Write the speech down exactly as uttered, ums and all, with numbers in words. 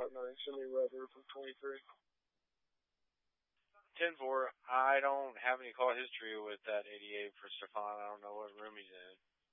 five nine. Send me weather from twenty-three. ten four. I don't have any call history with that eighty-eight for Stefan. I don't know what room he's in.